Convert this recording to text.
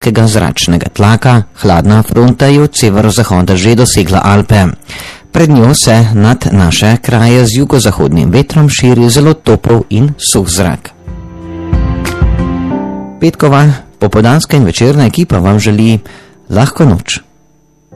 nizkega zračnega tlaka, hladna fronta je od severozahoda že dosegla Alpe. Pred njo se nad naše kraje z jugozahodnim vetrom širi zelo topel in suh zrak. Petkova popoldanska in večerna ekipa vam želi lahko noč.